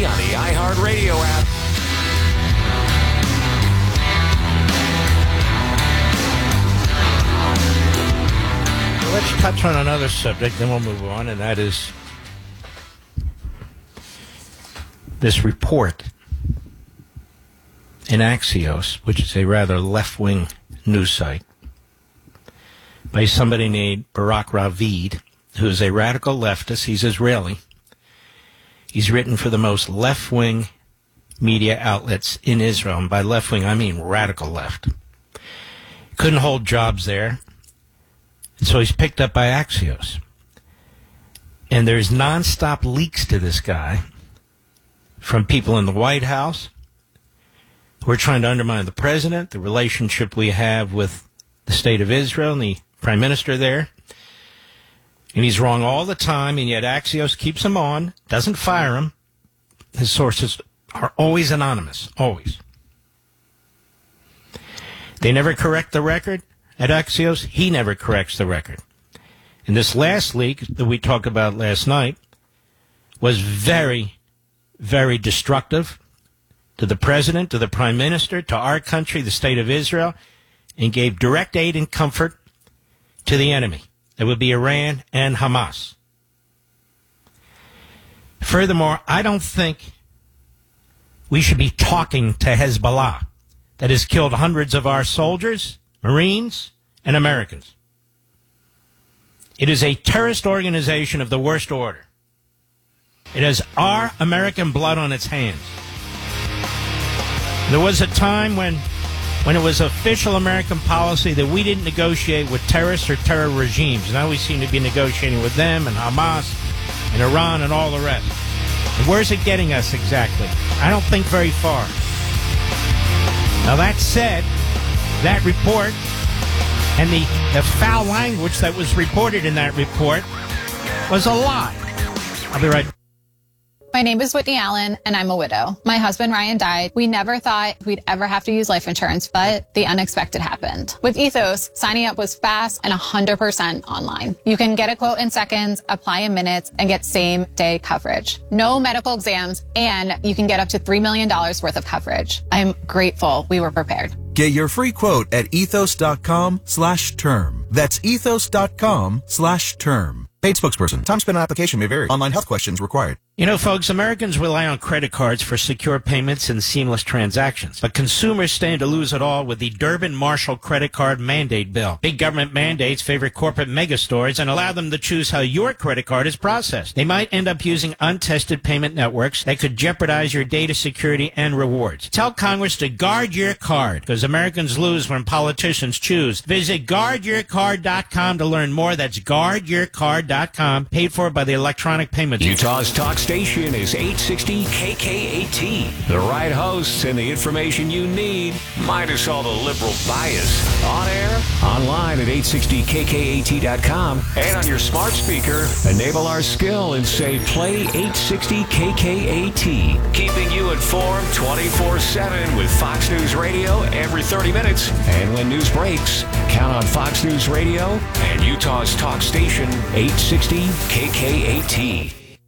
free on the iHeartRadio app. Let's touch on another subject, then we'll move on, and that is this report in Axios, which is a rather left-wing news site, by somebody named Barak Ravid, who is a radical leftist. He's Israeli. He's written for the most left-wing media outlets in Israel. And by left-wing, I mean radical left. Couldn't hold jobs there. And so he's picked up by Axios. And there's nonstop leaks to this guy from people in the White House who are trying to undermine the president, the relationship we have with the state of Israel and the prime minister there. And he's wrong all the time, and yet Axios keeps him on, doesn't fire him. His sources are always anonymous, always. They never correct the record at Axios. He never corrects the record. And this last leak that we talked about last night was very, very destructive to the president, to the prime minister, to our country, the state of Israel, and gave direct aid and comfort to the enemy. That would be Iran and Hamas. Furthermore, I don't think we should be talking to Hezbollah that has killed hundreds of our soldiers, Marines, and Americans. It is a terrorist organization of the worst order. It has our American blood on its hands. There was a time when it was official American policy that we didn't negotiate with terrorists or terror regimes. Now we seem to be negotiating with them and Hamas and Iran and all the rest. And where's it getting us exactly? I don't think very far. Now that said, that report and the foul language that was reported in that report was a lie. I'll be right back. My name is Whitney Allen, and I'm a widow. My husband, Ryan, died. We never thought we'd ever have to use life insurance, but the unexpected happened. With Ethos, signing up was fast and 100% online. You can get a quote in seconds, apply in minutes, and get same-day coverage. No medical exams, and you can get up to $3 million worth of coverage. I'm grateful we were prepared. Get your free quote at ethos.com/term. That's ethos.com/term. Paid spokesperson. Time spent on application may vary. Online health questions required. You know, folks, Americans rely on credit cards for secure payments and seamless transactions. But consumers stand to lose it all with the Durbin-Marshall credit card mandate bill. Big government mandates favor corporate megastores and allow them to choose how your credit card is processed. They might end up using untested payment networks that could jeopardize your data security and rewards. Tell Congress to guard your card, because Americans lose when politicians choose. Visit guardyourcard.com to learn more. That's guardyourcard.com, paid for by the Electronic Payments. Utah's talk station is 860 KKAT. The right hosts and the information you need, minus all the liberal bias. On air, online at 860KKAT.com, and on your smart speaker, enable our skill and say play 860 KKAT. Keeping you informed 24/7 with Fox News Radio every 30 minutes. And when news breaks, count on Fox News Radio and Utah's talk station 860 KKAT.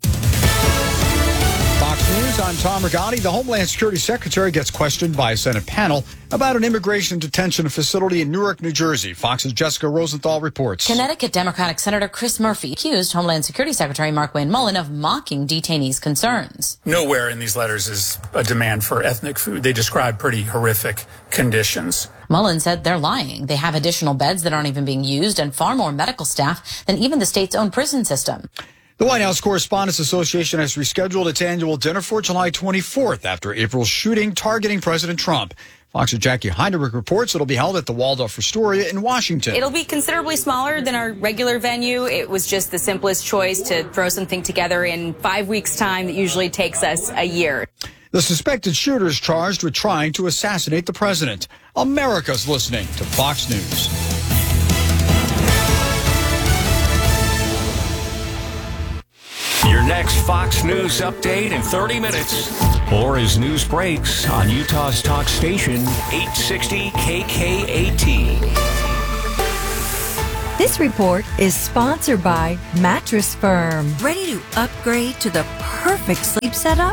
Fox News, I'm Tom Rigotti. The Homeland Security Secretary gets questioned by a Senate panel about an immigration detention facility in Newark, New Jersey. Fox's Jessica Rosenthal reports. Connecticut Democratic Senator Chris Murphy accused Homeland Security Secretary Mark Wayne Mullen of mocking detainees' concerns. Nowhere in these letters is a demand for ethnic food. They describe pretty horrific conditions. Mullen said they're lying. They have additional beds that aren't even being used and far more medical staff than even the state's own prison system. The White House Correspondents Association has rescheduled its annual dinner for July 24th after April's shooting targeting President Trump. Fox's Jackie Heinrich reports it'll be held at the Waldorf Astoria in Washington. It'll be considerably smaller than our regular venue. It was just the simplest choice to throw something together in 5 weeks' time that usually takes us a year. The suspected shooter is charged with trying to assassinate the president. America's listening to Fox News. Your next Fox News update in 30 minutes. Or as news breaks on Utah's talk station, 860 KKAT. This report is sponsored by Mattress Firm. Ready to upgrade to the perfect sleep setup?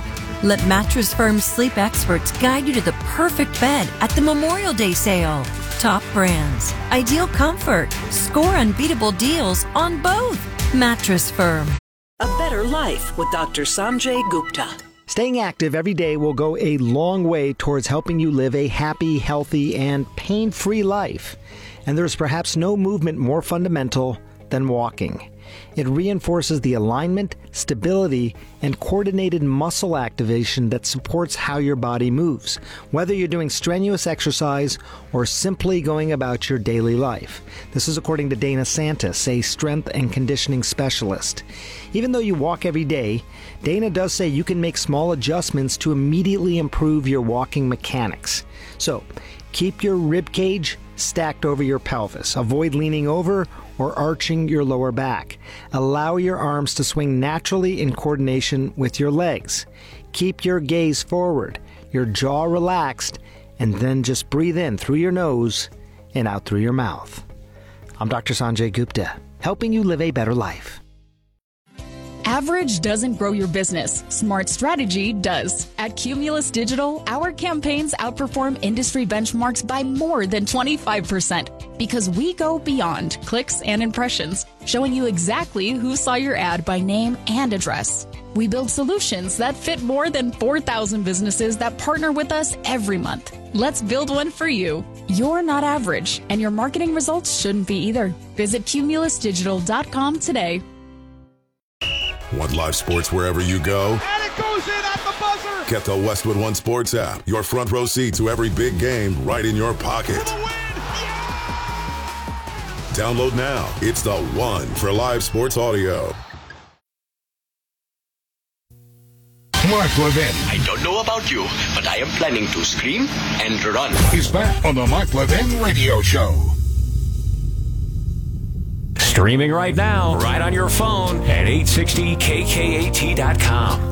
Let Mattress Firm's sleep experts guide you to the perfect bed at the Memorial Day sale. Top brands, ideal comfort, score unbeatable deals on both. Mattress Firm. A better life with Dr. Sanjay Gupta. Staying active every day will go a long way towards helping you live a happy, healthy, and pain-free life. And there's perhaps no movement more fundamental than walking. It reinforces the alignment, stability, and coordinated muscle activation that supports how your body moves, whether you're doing strenuous exercise or simply going about your daily life. This is according to Dana Santis, a strength and conditioning specialist. Even though you walk every day, Dana does say you can make small adjustments to immediately improve your walking mechanics. So, keep your rib cage stacked over your pelvis. Avoid leaning over or arching your lower back. Allow your arms to swing naturally in coordination with your legs. Keep your gaze forward, your jaw relaxed, and then just breathe in through your nose and out through your mouth. I'm Dr. Sanjay Gupta, helping you live a better life. Average doesn't grow your business. Smart strategy does. At Cumulus Digital, our campaigns outperform industry benchmarks by more than 25% because we go beyond clicks and impressions, showing you exactly who saw your ad by name and address. We build solutions that fit more than 4,000 businesses that partner with us every month. Let's build one for you. You're not average, and your marketing results shouldn't be either. Visit cumulusdigital.com today. Want live sports wherever you go? And it goes in at the buzzer! Get the Westwood One Sports app. Your front row seat to every big game right in your pocket. For the win! Yeah! Download now. It's the one for live sports audio. Mark Levin. I don't know about you, but I am planning to scream and run. He's back on the Mark Levin Radio Show. Streaming right now, right on your phone at 860kkat.com.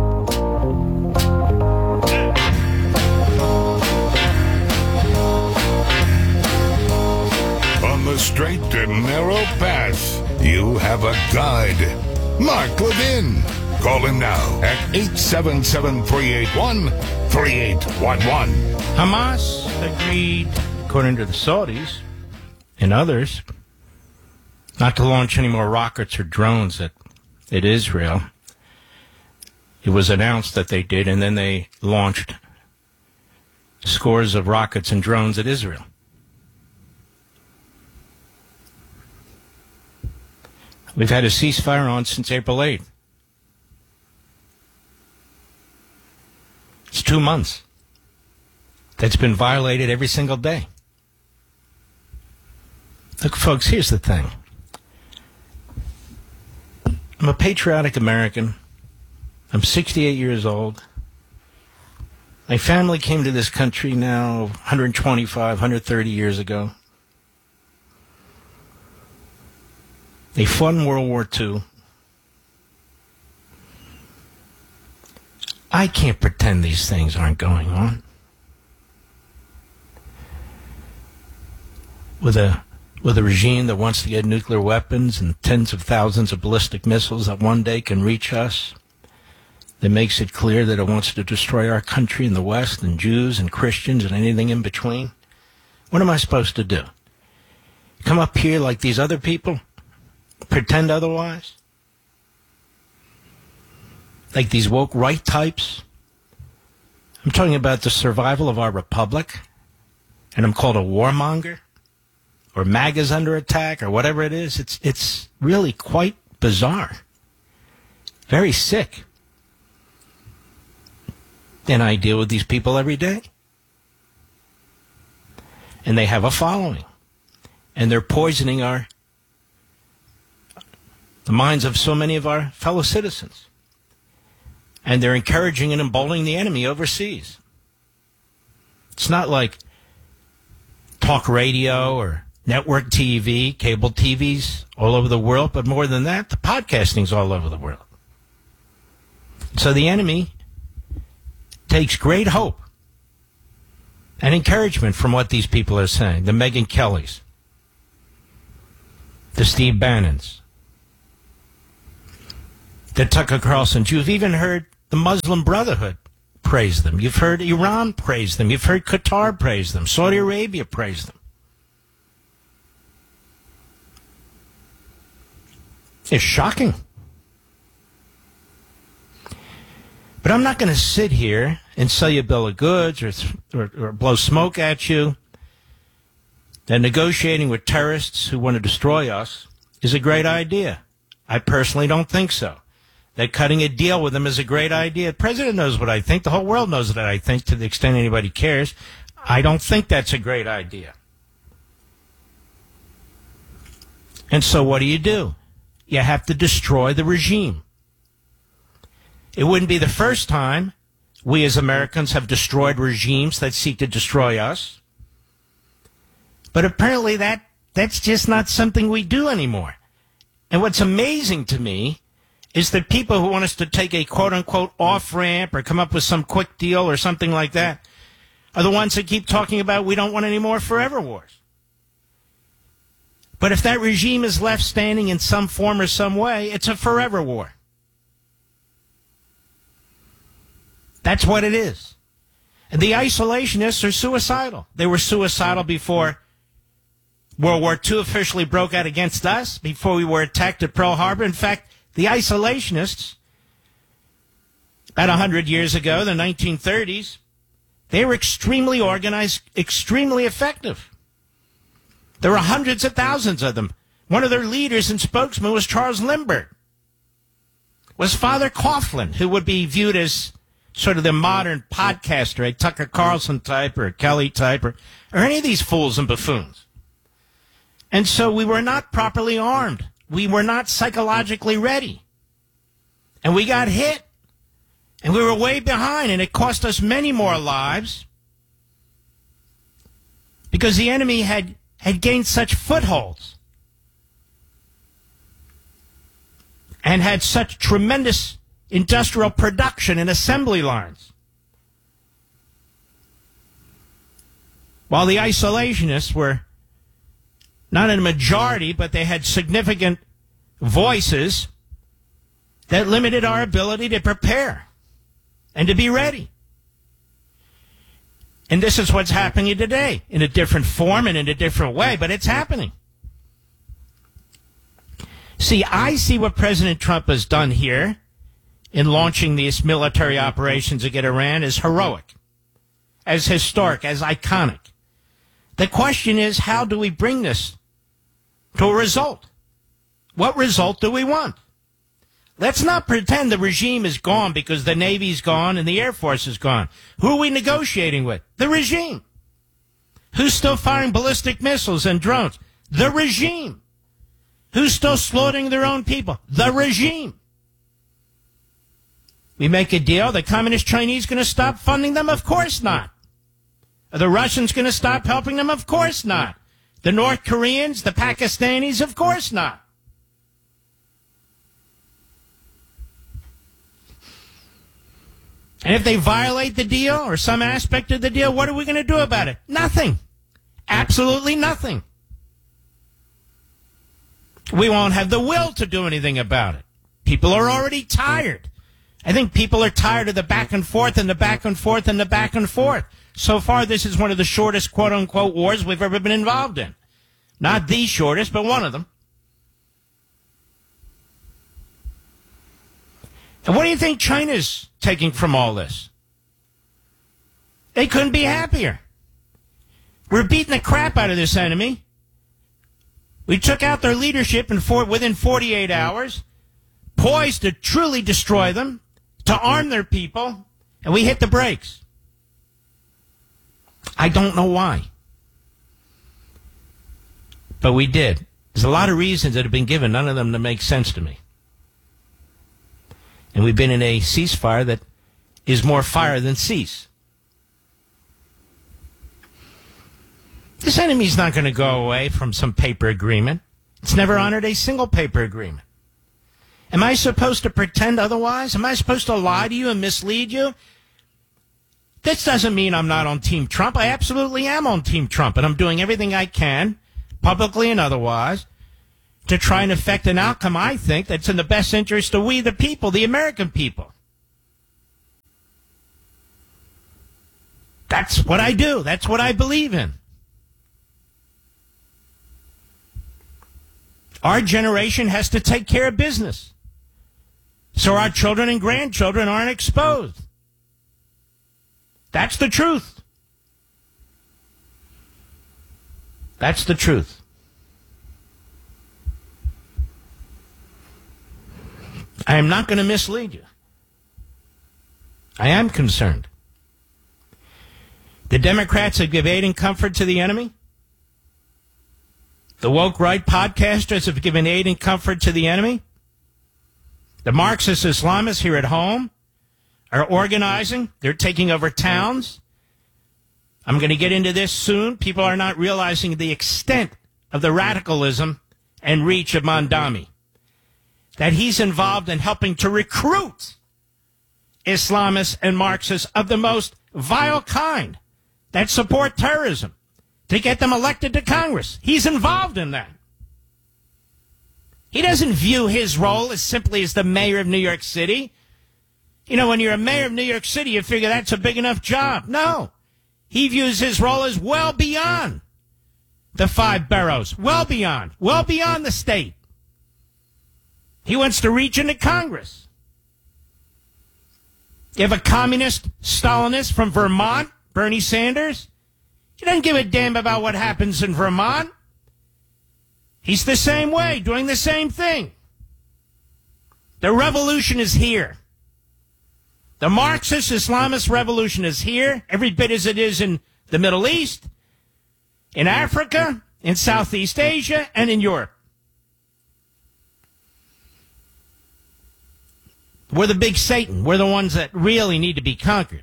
On the straight and narrow path, you have a guide. Mark Levin. Call him now at 877-381-3811. Hamas agreed, according to the Saudis and others, not to launch any more rockets or drones at Israel. It was announced that they did, and then they launched scores of rockets and drones at Israel. We've had a ceasefire on since April 8th. It's 2 months. That's been violated every single day. Look, folks, here's the thing. I'm a patriotic American. I'm 68 years old. My family came to this country now 125, 130 years ago. They fought in World War II. I can't pretend these things aren't going on. With a regime that wants to get nuclear weapons and tens of thousands of ballistic missiles that one day can reach us, that makes it clear that it wants to destroy our country in the West and Jews and Christians and anything in between. What am I supposed to do? Come up here like these other people? Pretend otherwise? Like these woke right types? I'm talking about the survival of our republic, and I'm called a warmonger? Or MAGA's under attack, or whatever it is. It's really quite bizarre. Very sick. And I deal with these people every day. And they have a following. And they're poisoning the minds of so many of our fellow citizens. And they're encouraging and emboldening the enemy overseas. It's not like talk radio or network TV, cable TVs all over the world, but more than that, the podcasting's all over the world. So the enemy takes great hope and encouragement from what these people are saying. The Megyn Kellys, the Steve Bannons, the Tucker Carlsons. You've even heard the Muslim Brotherhood praise them. You've heard Iran praise them. You've heard Qatar praise them. Saudi Arabia praise them. It's shocking. But I'm not going to sit here and sell you a bill of goods or blow smoke at you that negotiating with terrorists who want to destroy us is a great idea. I personally don't think so. That cutting a deal with them is a great idea. The president knows what I think. The whole world knows what I think, to the extent anybody cares. I don't think that's a great idea. And so what do? You have to destroy the regime. It wouldn't be the first time we as Americans have destroyed regimes that seek to destroy us. But apparently that's just not something we do anymore. And what's amazing to me is that people who want us to take a quote-unquote off-ramp or come up with some quick deal or something like that are the ones that keep talking about we don't want any more forever wars. But if that regime is left standing in some form or some way, it's a forever war. That's what it is. And the isolationists are suicidal. They were suicidal before World War II officially broke out against us, before we were attacked at Pearl Harbor. In fact, the isolationists, about 100 years ago, the 1930s, they were extremely organized, extremely effective. There were hundreds of thousands of them. One of their leaders and spokesmen was Charles Lindbergh. Was Father Coughlin, who would be viewed as sort of the modern podcaster, a Tucker Carlson type or a Kelly type or any of these fools and buffoons. And so we were not properly armed. We were not psychologically ready. And we got hit. And we were way behind, and it cost us many more lives because the enemy had gained such footholds and had such tremendous industrial production and assembly lines. While the isolationists were not in a majority, but they had significant voices that limited our ability to prepare and to be ready. And this is what's happening today in a different form and in a different way, but it's happening. See, I see what President Trump has done here in launching these military operations against Iran as heroic, as historic, as iconic. The question is, how do we bring this to a result? What result do we want? Let's not pretend the regime is gone because the Navy's gone and the Air Force is gone. Who are we negotiating with? The regime. Who's still firing ballistic missiles and drones? The regime. Who's still slaughtering their own people? The regime. We make a deal. The Communist Chinese going to stop funding them? Of course not. Are the Russians going to stop helping them? Of course not. The North Koreans, the Pakistanis? Of course not. And if they violate the deal or some aspect of the deal, what are we going to do about it? Nothing. Absolutely nothing. We won't have the will to do anything about it. People are already tired. I think people are tired of the back and forth and the back and forth and the back and forth. So far, this is one of the shortest quote-unquote wars we've ever been involved in. Not the shortest, but one of them. And what do you think China's taking from all this? They couldn't be happier. We're beating the crap out of this enemy. We took out their leadership within 48 hours, poised to truly destroy them, to arm their people, and we hit the brakes. I don't know why. But we did. There's a lot of reasons that have been given, none of them that make sense to me. And we've been in a ceasefire that is more fire than cease. This enemy's not going to go away from some paper agreement. It's never honored a single paper agreement. Am I supposed to pretend otherwise? Am I supposed to lie to you and mislead you? This doesn't mean I'm not on Team Trump. I absolutely am on Team Trump, and I'm doing everything I can, publicly and otherwise, to try and affect an outcome, I think, that's in the best interest of we, the people, the American people. That's what I do. That's what I believe in. Our generation has to take care of business so our children and grandchildren aren't exposed. That's the truth. That's the truth. I am not going to mislead you. I am concerned. The Democrats have given aid and comfort to the enemy. The woke right podcasters have given aid and comfort to the enemy. The Marxist Islamists here at home are organizing. They're taking over towns. I'm going to get into this soon. People are not realizing the extent of the radicalism and reach of Mondami. That he's involved in helping to recruit Islamists and Marxists of the most vile kind that support terrorism to get them elected to Congress. He's involved in that. He doesn't view his role as simply as the mayor of New York City. You know, when you're a mayor of New York City, you figure that's a big enough job. No. He views his role as well beyond the 5 boroughs, well beyond the state. He wants to reach into Congress. You have a communist Stalinist from Vermont, Bernie Sanders. He doesn't give a damn about what happens in Vermont. He's the same way, doing the same thing. The revolution is here. The Marxist Islamist revolution is here, every bit as it is in the Middle East, in Africa, in Southeast Asia, and in Europe. We're the big Satan. We're the ones that really need to be conquered.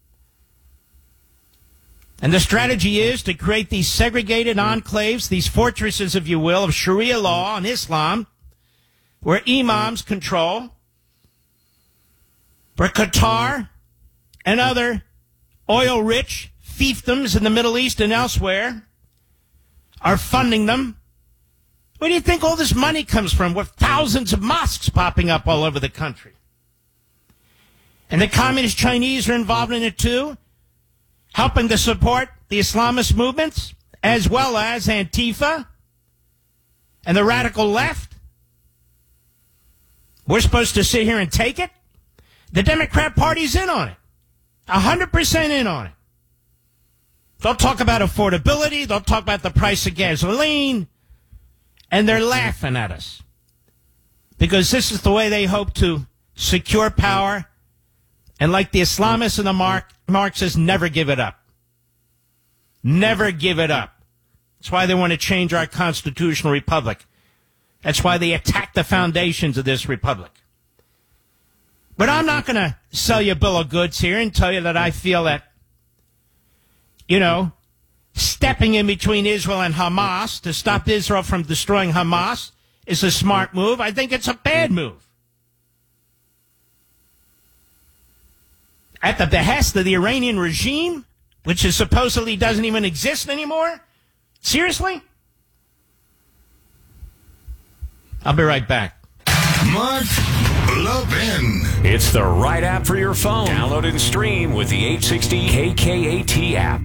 And the strategy is to create these segregated enclaves, these fortresses, if you will, of Sharia law and Islam, where imams control, where Qatar and other oil-rich fiefdoms in the Middle East and elsewhere are funding them. Where do you think all this money comes from, with thousands of mosques popping up all over the country? And the communist Chinese are involved in it too, helping to support the Islamist movements, as well as Antifa and the radical left. We're supposed to sit here and take it? The Democrat Party's in on it. 100% in on it. They'll talk about affordability, they'll talk about the price of gasoline, and they're laughing at us. Because this is the way they hope to secure power. And like the Islamists and the Marxists, never give it up. Never give it up. That's why they want to change our constitutional republic. That's why they attack the foundations of this republic. But I'm not going to sell you a bill of goods here and tell you that I feel that, stepping in between Israel and Hamas to stop Israel from destroying Hamas is a smart move. I think it's a bad move. At the behest of the Iranian regime, which is supposedly doesn't even exist anymore? Seriously? I'll be right back. Mark Levin. It's the right app for your phone. Download and stream with the 860 KKAT app.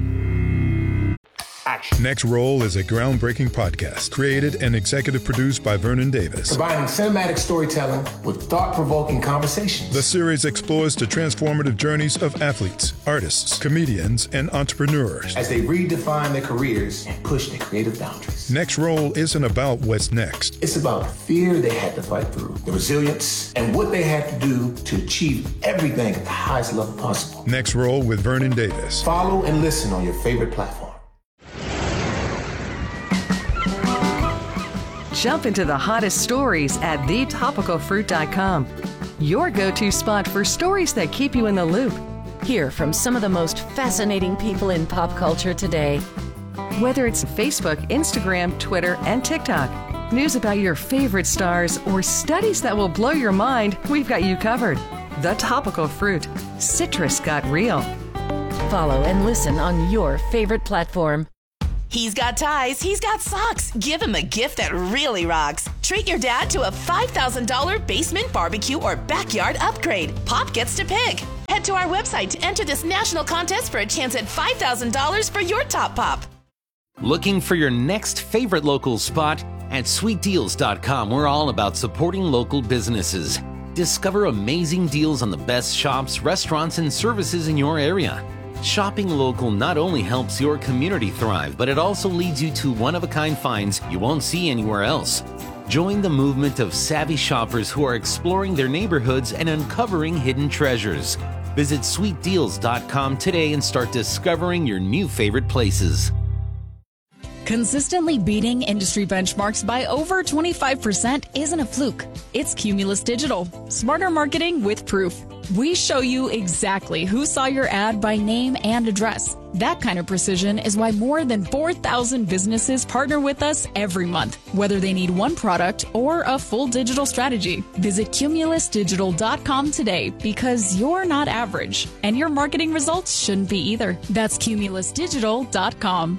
Next Roll is a groundbreaking podcast created and executive produced by Vernon Davis. Combining cinematic storytelling with thought-provoking conversations. The series explores the transformative journeys of athletes, artists, comedians, and entrepreneurs as they redefine their careers and push their creative boundaries. Next Roll isn't about what's next. It's about the fear they had to fight through, the resilience, and what they had to do to achieve everything at the highest level possible. Next Roll with Vernon Davis. Follow and listen on your favorite platform. Jump into the hottest stories at thetopicalfruit.com. Your go-to spot for stories that keep you in the loop. Hear from some of the most fascinating people in pop culture today. Whether it's Facebook, Instagram, Twitter, and TikTok, news about your favorite stars, or studies that will blow your mind, we've got you covered. The Topical Fruit. Citrus got real. Follow and listen on your favorite platform. He's got ties, he's got socks. Give him a gift that really rocks. Treat your dad to a $5,000 basement barbecue or backyard upgrade. Pop gets to pick. Head to our website to enter this national contest for a chance at $5,000 for your Top Pop. Looking for your next favorite local spot? At sweetdeals.com, we're all about supporting local businesses. Discover amazing deals on the best shops, restaurants, and services in your area. Shopping local not only helps your community thrive, but it also leads you to one-of-a-kind finds you won't see anywhere else. Join the movement of savvy shoppers who are exploring their neighborhoods and uncovering hidden treasures. Visit sweetdeals.com today and start discovering your new favorite places. Consistently beating industry benchmarks by over 25% isn't a fluke. It's Cumulus Digital. Smarter marketing with proof. We show you exactly who saw your ad by name and address. That kind of precision is why more than 4,000 businesses partner with us every month, whether they need one product or a full digital strategy. Visit cumulusdigital.com today because you're not average, and your marketing results shouldn't be either. That's cumulusdigital.com.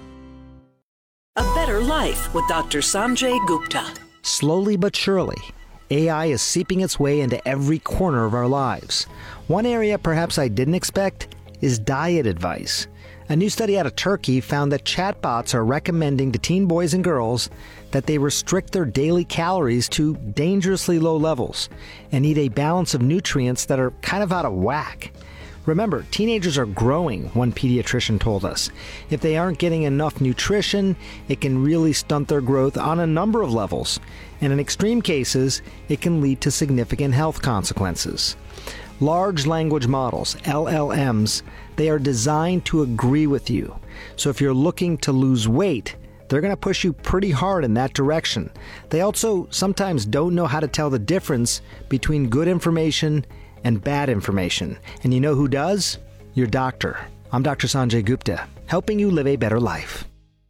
A Better Life with Dr. Sanjay Gupta. Slowly but surely, AI is seeping its way into every corner of our lives. One area perhaps I didn't expect is diet advice. A new study out of Turkey found that chatbots are recommending to teen boys and girls that they restrict their daily calories to dangerously low levels and eat a balance of nutrients that are kind of out of whack. Remember, teenagers are growing, one pediatrician told us. If they aren't getting enough nutrition, it can really stunt their growth on a number of levels. And in extreme cases, it can lead to significant health consequences. Large language models, LLMs, they are designed to agree with you. So if you're looking to lose weight, they're going to push you pretty hard in that direction. They also sometimes don't know how to tell the difference between good information and bad information. And you know who does? Your doctor. I'm Dr. Sanjay Gupta, helping you live a better life.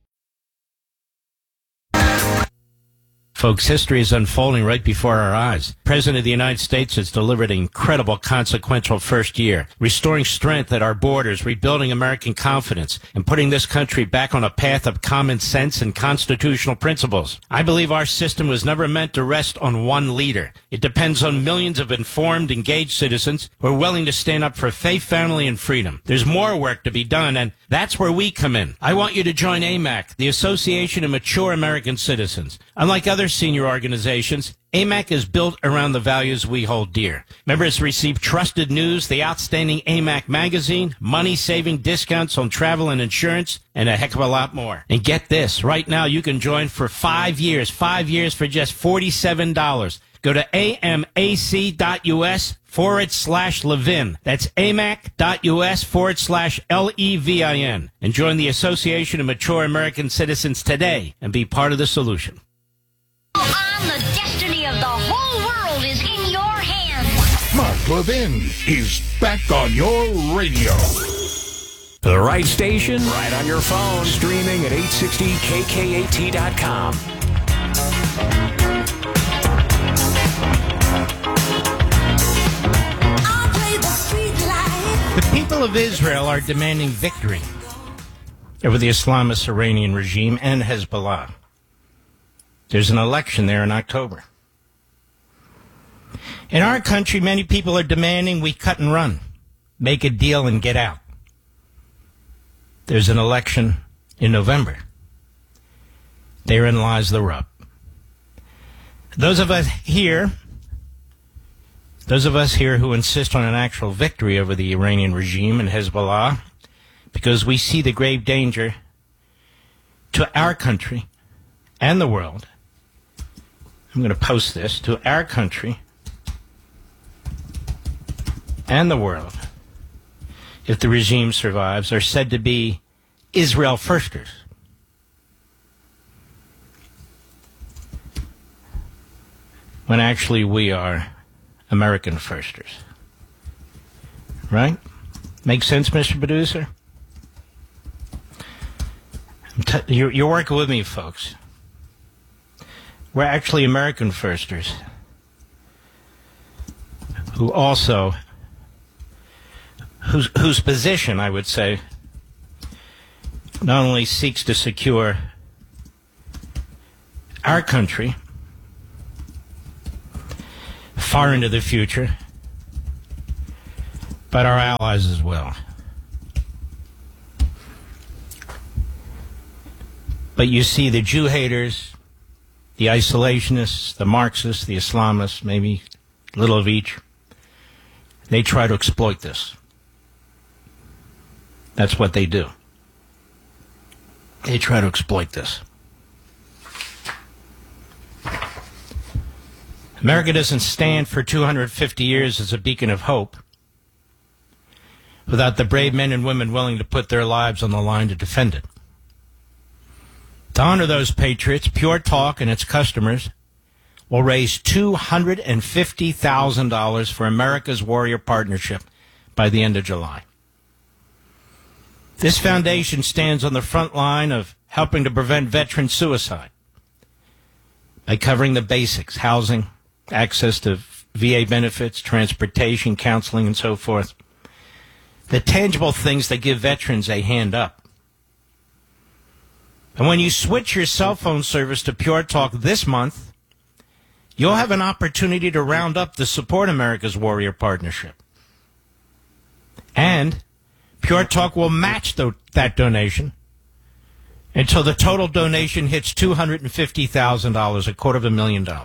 Folks, history is unfolding right before our eyes. The President of the United States has delivered an incredible, consequential first year, restoring strength at our borders, rebuilding American confidence, and putting this country back on a path of common sense and constitutional principles. I believe our system was never meant to rest on one leader. It depends on millions of informed, engaged citizens who are willing to stand up for faith, family, and freedom. There's more work to be done, and that's where we come in. I want you to join AMAC, the Association of Mature American Citizens. Unlike other senior organizations, AMAC is built around the values we hold dear. Members receive trusted news, the outstanding AMAC magazine, money-saving discounts on travel and insurance, and a heck of a lot more. And get this, right now you can join for 5 years for just $47. Go to amac.us/Levin. That's amac.us/LEVIN. And join the Association of Mature American Citizens today and be part of the solution. The destiny of the whole world is in your hands. Mark Levin is back on your radio. The right station, right on your phone, streaming at 860kkat.com. The people of Israel are demanding victory over the Islamist Iranian regime and Hezbollah. There's an election there in October. In our country, many people are demanding we cut and run, make a deal and get out. There's an election in November. Therein lies the rub. Those of us here who insist on an actual victory over the Iranian regime and Hezbollah, because we see the grave danger to our country and the world. I'm going to post this to our country and the world, if the regime survives, are said to be Israel firsters. When actually we are American firsters. Right? Make sense, Mr. Producer? You're working with me, folks. We're actually American firsters who also, whose position, I would say, not only seeks to secure our country far into the future, but our allies as well. But you see the Jew haters, the isolationists, the Marxists, the Islamists, maybe a little of each. They try to exploit this. That's what they do. They try to exploit this. America doesn't stand for 250 years as a beacon of hope without the brave men and women willing to put their lives on the line to defend it. To honor those patriots, Pure Talk and its customers will raise $250,000 for America's Warrior Partnership by the end of July. This foundation stands on the front line of helping to prevent veteran suicide by covering the basics, housing, access to VA benefits, transportation, counseling, and so forth. The tangible things that give veterans a hand up. And when you switch your cell phone service to Pure Talk this month, you'll have an opportunity to round up to support America's Warrior Partnership. And Pure Talk will match that donation until the total donation hits $250,000, $250,000.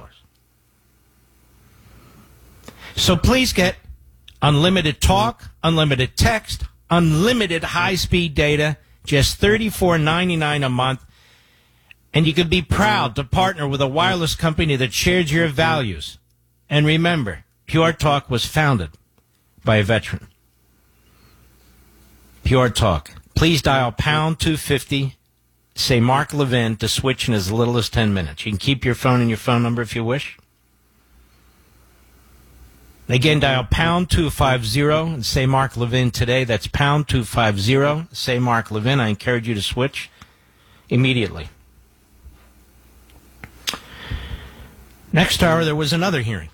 So please get unlimited talk, unlimited text, unlimited high-speed data, just $34.99 a month, and you can be proud to partner with a wireless company that shares your values. And remember, Pure Talk was founded by a veteran. Pure Talk. Please dial pound 250, say Mark Levin, to switch in as little as 10 minutes. You can keep your phone and your phone number if you wish. Again, dial pound 250 and say Mark Levin today. That's pound 250, say Mark Levin. I encourage you to switch immediately. Next hour, there was another hearing.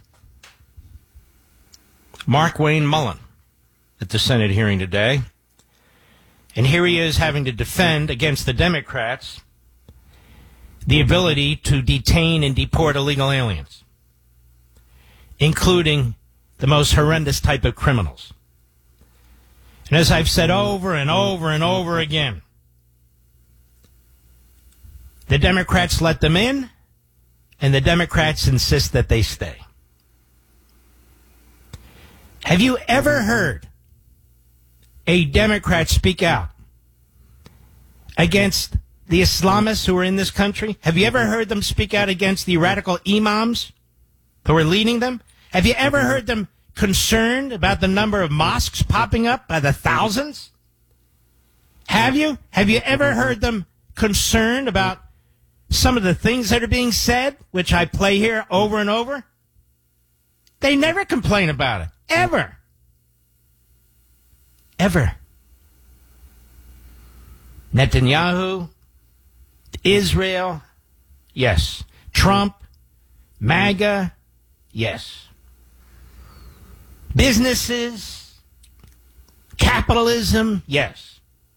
Mark Wayne Mullen at the Senate hearing today. And here he is having to defend against the Democrats the ability to detain and deport illegal aliens, including the most horrendous type of criminals. And as I've said over and over and over again, the Democrats let them in, and the Democrats insist that they stay. Have you ever heard a Democrat speak out against the Islamists who are in this country? Have you ever heard them speak out against the radical imams who are leading them? Have you ever heard them concerned about the number of mosques popping up by the thousands? Have you? Have you ever heard them concerned about some of the things that are being said, which I play here over and over? They never complain about it. Ever. Ever. Netanyahu, Israel, yes. Trump, MAGA, yes. Businesses, capitalism, yes.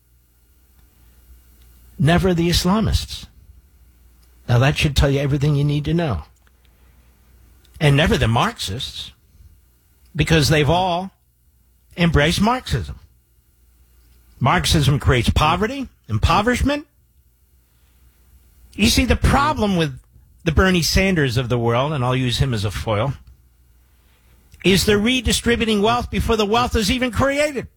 Never the Islamists. Now that should tell you everything you need to know. And never the Marxists, because they've all embraced Marxism. Marxism creates poverty, impoverishment. You see, the problem with the Bernie Sanders of the world, and I'll use him as a foil, is they're redistributing wealth before the wealth is even created.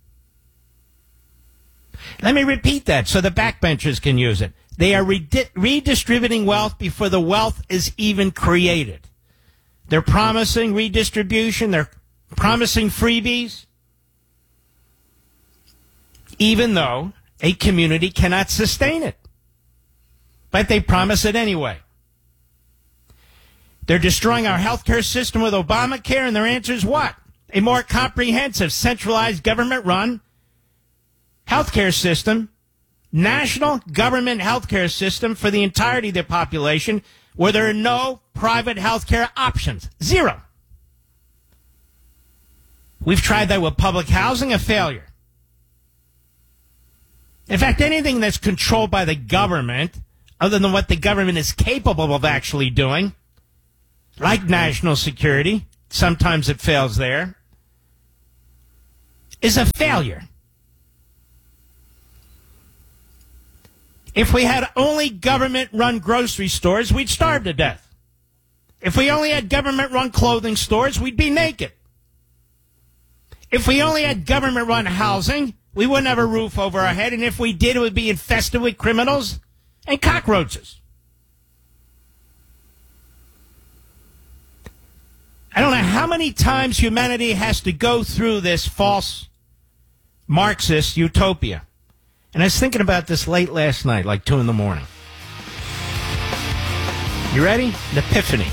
Let me repeat that so the backbenchers can use it. They are redistributing wealth before the wealth is even created. They're promising redistribution. They're promising freebies, even though a community cannot sustain it. But they promise it anyway. They're destroying our healthcare system with Obamacare, and their answer is what? A more comprehensive, centralized, government-run healthcare system, national government healthcare system for the entirety of the population, where there are no private healthcare options. Zero. We've tried that with public housing, a failure. In fact, anything that's controlled by the government, other than what the government is capable of actually doing, like national security, sometimes it fails there. is a failure. If we had only government-run grocery stores, we'd starve to death. If we only had government-run clothing stores, we'd be naked. If we only had government-run housing, we wouldn't have a roof over our head, and if we did, it would be infested with criminals and cockroaches. I don't know how many times humanity has to go through this false Marxist utopia. And I was thinking about this late last night, like 2 in the morning. You ready? An epiphany.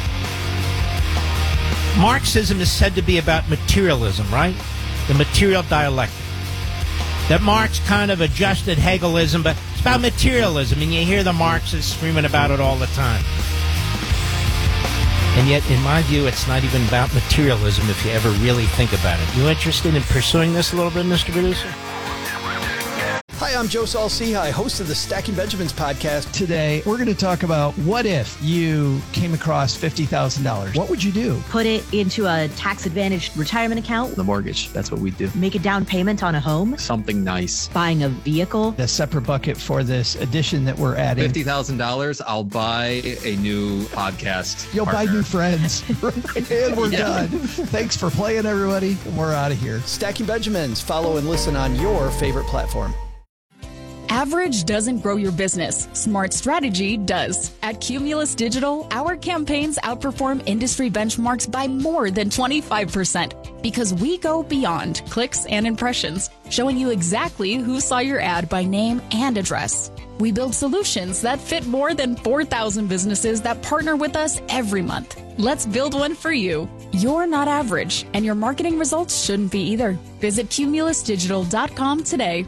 Marxism is said to be about materialism, right? The material dialectic. That Marx kind of adjusted Hegelism, but it's about materialism, and you hear the Marxists screaming about it all the time. And yet, in my view, it's not even about materialism if you ever really think about it. You interested in pursuing this a little bit, Mr. Producer? Hi, I'm Joe Saul-Sehy, host of the Stacking Benjamins podcast. Today, we're going to talk about what if you came across $50,000. What would you do? Put it into a tax-advantaged retirement account. The mortgage, that's what we do. Make a down payment on a home. Something nice. Buying a vehicle. A separate bucket for this addition that we're adding. $50,000, I'll buy a new podcast You'll partner. buy new friends. And we're done. Thanks for playing, everybody. We're out of here. Stacking Benjamins. Follow and listen on your favorite platform. Average doesn't grow your business. Smart strategy does. At Cumulus Digital, our campaigns outperform industry benchmarks by more than 25% because we go beyond clicks and impressions, showing you exactly who saw your ad by name and address. We build solutions that fit more than 4,000 businesses that partner with us every month. Let's build one for you. You're not average, and your marketing results shouldn't be either. Visit cumulusdigital.com today.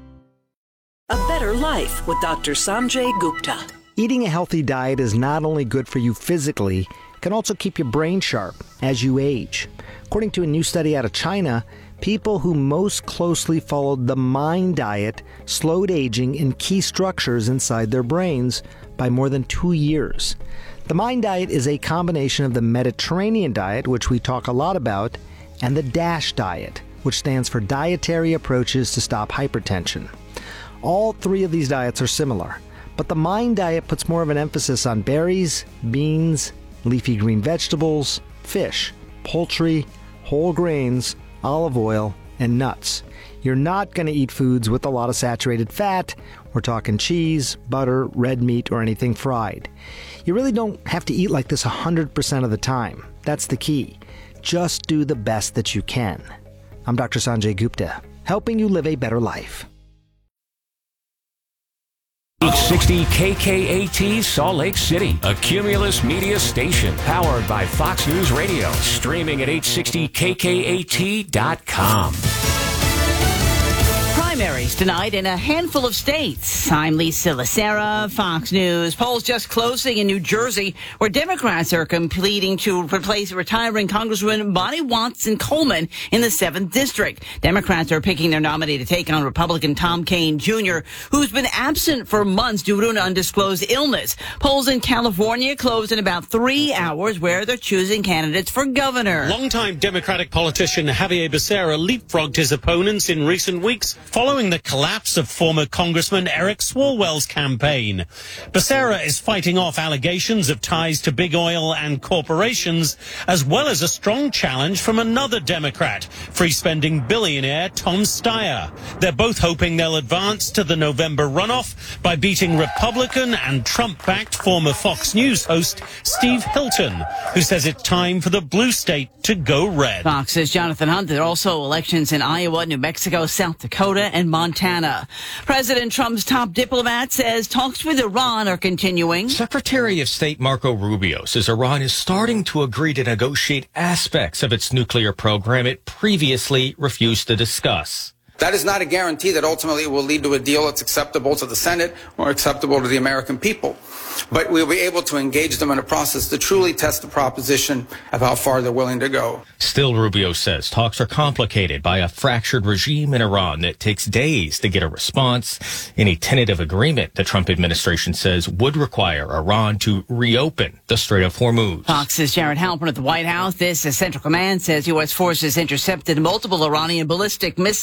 A Better Life with Dr. Sanjay Gupta. Eating a healthy diet is not only good for you physically, it can also keep your brain sharp as you age. According to a new study out of China, people who most closely followed the MIND diet slowed aging in key structures inside their brains by more than 2 years. The MIND diet is a combination of the Mediterranean diet, which we talk a lot about, and the DASH diet, which stands for Dietary Approaches to Stop Hypertension. All 3 of these diets are similar, but the MIND diet puts more of an emphasis on berries, beans, leafy green vegetables, fish, poultry, whole grains, olive oil, and nuts. You're not going to eat foods with a lot of saturated fat. We're talking cheese, butter, red meat, or anything fried. You really don't have to eat like this 100% of the time. That's the key. Just do the best that you can. I'm Dr. Sanjay Gupta, helping you live a better life. 860 KKAT Salt Lake City, a Cumulus media station powered by Fox News Radio, streaming at 860KKAT.com. Primaries tonight in a handful of states. I'm Lisa Lacera, Fox News. Polls just closing in New Jersey, where Democrats are competing to replace retiring Congresswoman Bonnie Watson Coleman in the 7th District. Democrats are picking their nominee to take on Republican Tom Kean Jr., who's been absent for months due to an undisclosed illness. Polls in California close in about 3 hours, where they're choosing candidates for governor. Longtime Democratic politician Javier Becerra leapfrogged his opponents in recent weeks following the collapse of former Congressman Eric Swalwell's campaign. Becerra is fighting off allegations of ties to big oil and corporations, as well as a strong challenge from another Democrat, free-spending billionaire Tom Steyer. They're both hoping they'll advance to the November runoff by beating Republican and Trump-backed former Fox News host Steve Hilton, who says it's time for the blue state to go red. Fox's Jonathan Hunt. There are also elections in Iowa, New Mexico, South Dakota, and Montana. President Trump's top diplomat says talks with Iran are continuing. Secretary of State Marco Rubio says Iran is starting to agree to negotiate aspects of its nuclear program it previously refused to discuss. That is not a guarantee that ultimately it will lead to a deal that's acceptable to the Senate or acceptable to the American people. But we'll be able to engage them in a process to truly test the proposition of how far they're willing to go. Still, Rubio says talks are complicated by a fractured regime in Iran that takes days to get a response. Any tentative agreement the Trump administration says would require Iran to reopen the Strait of Hormuz. Fox's Jared Halpern at the White House. This is Central Command says U.S. forces intercepted multiple Iranian ballistic missiles